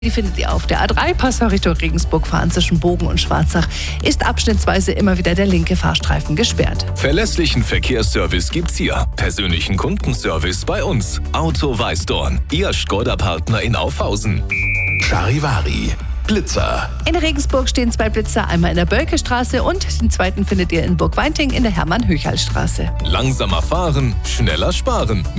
Die findet ihr auf der A3, Passau Richtung Regensburg fahren zwischen Bogen und Schwarzach. Ist abschnittsweise immer wieder der linke Fahrstreifen gesperrt. Verlässlichen Verkehrsservice gibt's hier. Persönlichen Kundenservice bei uns. Auto Weißdorn, Ihr Škoda-Partner in Aufhausen. Charivari. Blitzer. In Regensburg stehen 2 Blitzer, einmal in der Bölkestraße und den zweiten findet ihr in Burgweinting in der Hermann-Höchal-Straße. Langsamer fahren, schneller sparen.